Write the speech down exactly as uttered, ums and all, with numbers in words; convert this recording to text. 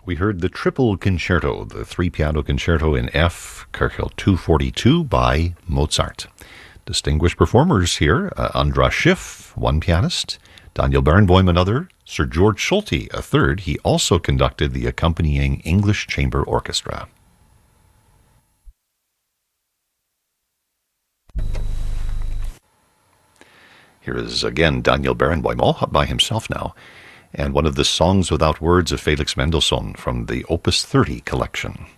We heard the Triple Concerto, the three-piano concerto in F, Köchel two forty-two by Mozart. Distinguished performers here, uh, Andras Schiff, one pianist, Daniel Barenboim, another, Sir George Solti, a third. He also conducted the accompanying English Chamber Orchestra. Here is again Daniel Barenboim, all by himself now, and one of the Songs Without Words of Felix Mendelssohn from the Opus thirty collection.